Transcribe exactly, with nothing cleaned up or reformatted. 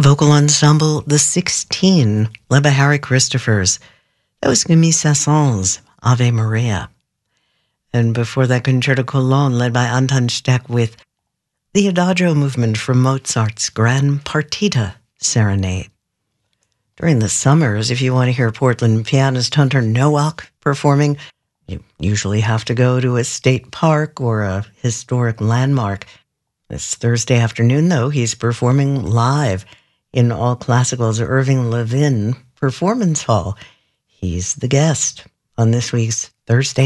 Vocal ensemble The Sixteen, led by Harry Christophers. That was Camille Saint-Saëns, Ave Maria. And before that, Concerto Cologne, led by Anton Steck, with the Adagio movement from Mozart's Grand Partita Serenade. During the summers, if you want to hear Portland pianist Hunter Nowak performing, you usually have to go to a state park or a historic landmark. This Thursday afternoon, though, he's performing live in All Classical's Irving Levin Performance Hall. He's the guest on this week's Thursday